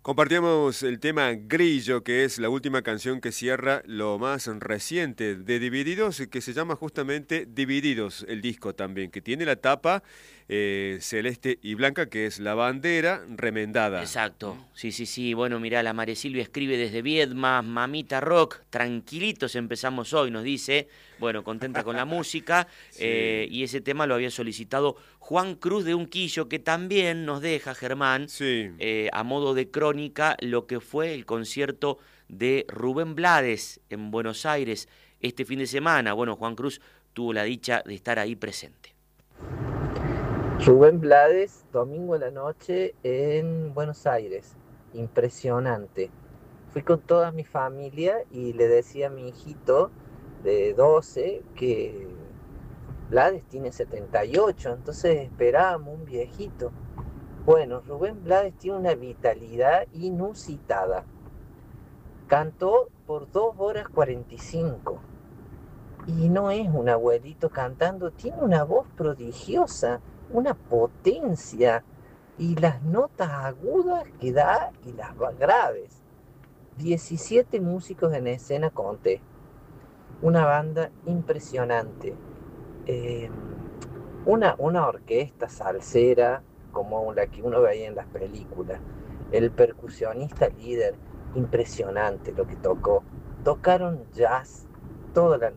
Compartíamos el tema Grillo, que es la última canción que cierra lo más reciente de Divididos, que se llama justamente Divididos, el disco también, que tiene la tapa celeste y blanca, que es la bandera remendada. Exacto, sí, sí, sí. Bueno, mirá, la María Silvia escribe desde Viedma, Mamita Rock, tranquilitos empezamos hoy, nos dice. Bueno, contenta con la música. Sí, Y ese tema lo había solicitado Juan Cruz de Unquillo, que también nos deja, Germán, sí. a modo de crónica, lo que fue el concierto de Rubén Blades en Buenos Aires este fin de semana. Bueno, Juan Cruz tuvo la dicha de estar ahí presente. Rubén Blades, domingo en la noche en Buenos Aires. Impresionante. Fui con toda mi familia y le decía a mi hijito de 12 que Blades tiene 78, entonces esperábamos un viejito. Bueno, Rubén Blades tiene una vitalidad inusitada. Cantó por 2 horas 45 y no es un abuelito cantando, tiene una voz prodigiosa, una potencia y las notas agudas que da y las graves. 17 músicos en escena conté, una banda impresionante, eh, una orquesta salsera como la que uno veía en las películas, el percusionista líder, impresionante lo que tocó. Tocaron jazz toda la